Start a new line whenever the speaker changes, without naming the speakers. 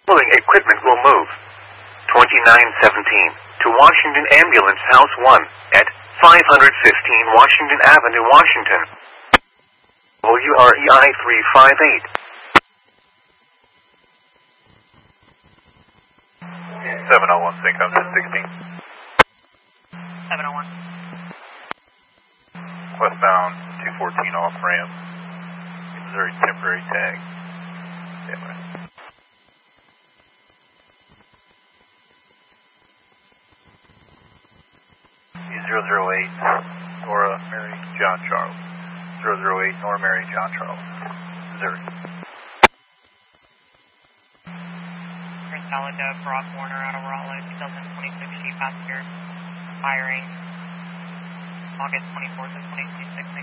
Following equipment will move. 2917 to Washington Ambulance House 1 at 515 Washington Avenue, Washington. WREI 358.
701, sync up to 16.
701.
Westbound 214 off ramp. Missouri temporary tag. Standby. E008 Nora Mary John Charles. 008 Nora Mary John Charles. Missouri.
Solid Brock Warner out of Raleigh, 2026 Sheep passenger, firing August 24th of 2026.